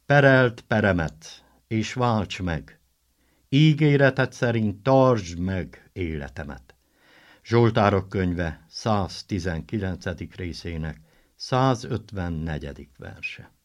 perelt peremet, és válts meg. Ígéreted szerint tartsd meg életemet. Zsoltárok könyve 119. részének 154. verse.